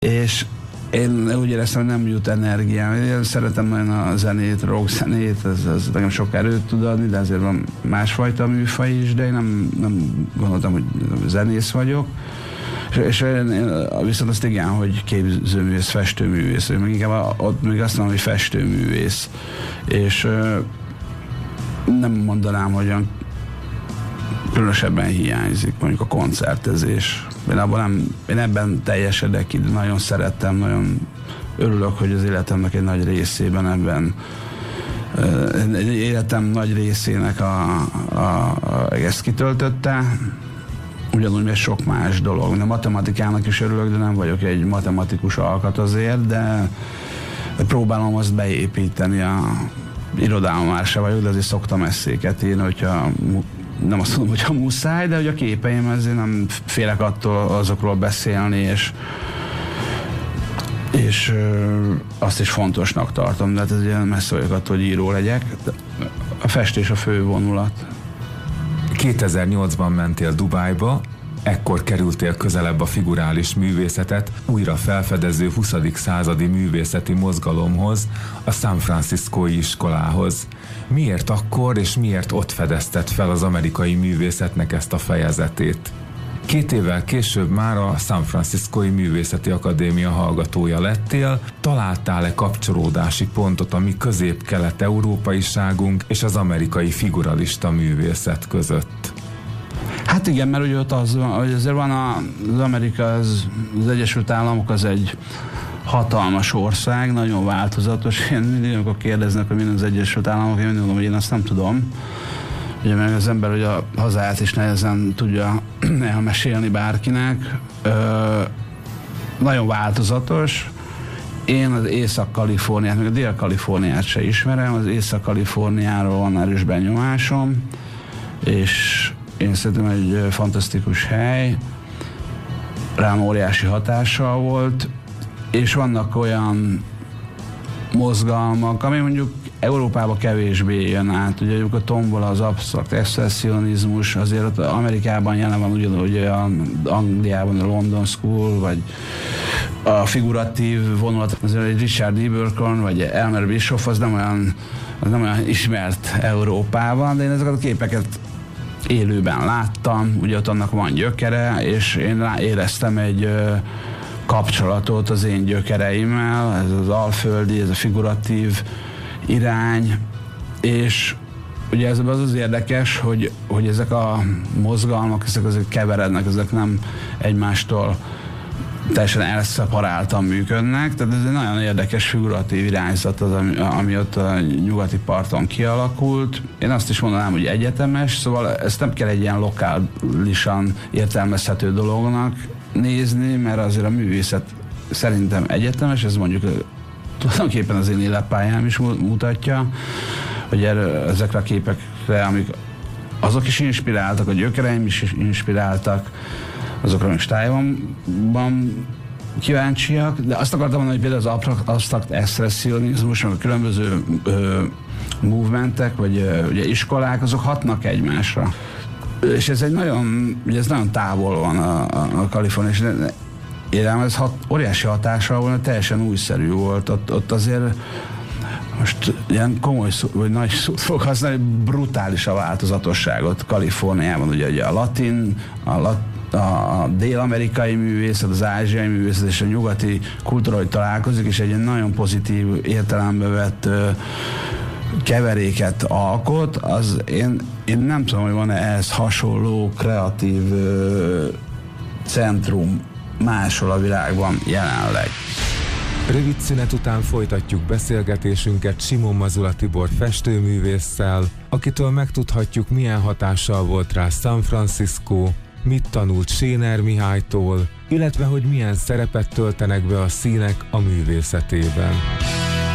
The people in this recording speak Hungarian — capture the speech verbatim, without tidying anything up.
És én úgy éreztem, hogy nem jut energiám. Én szeretem nagyon a zenét, rock zenét, ez, ez nekem sok erőt tud adni, de azért van másfajta műfaj is, de én nem, nem gondoltam, hogy zenész vagyok. És, és én, viszont azt igen, hogy képzőművész, festőművész, meg inkább ott még azt mondom, hogy festőművész. És nem mondanám, hogy olyan különösebben hiányzik mondjuk a koncertezés. Én, abban nem, én ebben teljesedek, nagyon szerettem, nagyon örülök, hogy az életemnek egy nagy részében ebben, egy életem nagy részének a, a, a, ezt kitöltötte. Ugyanúgy, mert sok más dolog. A matematikának is örülök, de nem vagyok egy matematikus alkat azért, de próbálom azt beépíteni. A irodalom már se vagyok, de azért szoktam eszéket írni, hogyha nem azt mondom, hogyha muszáj, de hogy a képeim, ezért nem félek attól azokról beszélni, és és ö, azt is fontosnak tartom, de hát ez ilyen messze vagyok attól, hogy író legyek. A festés a fő vonulat. kétezer-nyolcban mentél Dubájba, ekkor kerültél közelebb a figurális művészetet újra felfedező huszadik századi művészeti mozgalomhoz, a San Franciscói iskolához. Miért akkor és miért ott fedezted fel az amerikai művészetnek ezt a fejezetét? Két évvel később már a San Franciscói Művészeti Akadémia hallgatója lettél, találtál-e kapcsolódási pontot a mi közép-kelet-európaiságunk és az amerikai figuralista művészet között? Hát igen, mert ugye ott az, hogy azért van a, az Amerika, az, az Egyesült Államok az egy hatalmas ország, nagyon változatos. Én mindig, amikor kérdeznek, hogy minden az Egyesült Államok, én mindig mondom, hogy én azt nem tudom. Ugye meg az ember hogy a hazáját is nehezen tudja elmesélni bárkinek. Ö, nagyon változatos. Én az Észak-Kaliforniát, meg a Dél-Kaliforniát se ismerem, az Észak-Kaliforniáról van erős benyomásom, és én szerintem egy fantasztikus hely, rám óriási hatással volt, és vannak olyan mozgalmak, ami mondjuk Európába kevésbé jön át. Ugye a tombol az absztrakt expressionizmus, azért ott Amerikában jelen van ugyanúgy a Angliában a London School, vagy a figuratív vonulat, azért egy Richard E. Burton, vagy Elmer Bischoff, az nem olyan, az nem olyan ismert Európában, de én ezeket a képeket élőben láttam, ugye ott annak van gyökere, és én éreztem egy ö, kapcsolatot az én gyökereimmel, ez az alföldi, ez a figuratív irány, és ugye ez az az érdekes, hogy, hogy ezek a mozgalmak, ezek azért keverednek, ezek nem egymástól teljesen elszeparáltan működnek, tehát ez egy nagyon érdekes figuratív irányzat az, ami, ami ott a nyugati parton kialakult. Én azt is mondanám, hogy egyetemes, szóval ezt nem kell egy ilyen lokálisan értelmezhető dolognak nézni, mert azért a művészet szerintem egyetemes, ez mondjuk tulajdonképpen az én életpályám is mutatja, hogy erre, ezekre a képekre, amik azok is inspiráltak, a gyökereim is inspiráltak, azokra még Stájvanban kíváncsiak, de azt akartam mondani, hogy például az absztrakt expressionizmus, meg a különböző ö, movementek, vagy ö, ugye iskolák, azok hatnak egymásra. És ez egy nagyon, ugye ez nagyon távol van a, a, a Kalifornia, és érem, ez hat, óriási hatással volt, teljesen újszerű volt. Ott, ott azért most ilyen komoly szó, vagy nagy szót fogok használni, brutális a változatosságot Kaliforniában, ugye, ugye a latin, a, lat, a dél-amerikai művészet, az ázsiai művészet és a nyugati kultúra, hogy találkozik, és egy ilyen nagyon pozitív értelembe vett ö, keveréket alkot, az én, én nem tudom, hogy van-e ehhez hasonló kreatív ö, centrum máshol a világban jelenleg. Rövid szünet után folytatjuk beszélgetésünket Simon Mazula Tibor festőművésszel, akitől megtudhatjuk, milyen hatással volt rá San Francisco, mit tanult Séner Mihálytól, illetve hogy milyen szerepet töltenek be a színek a művészetében.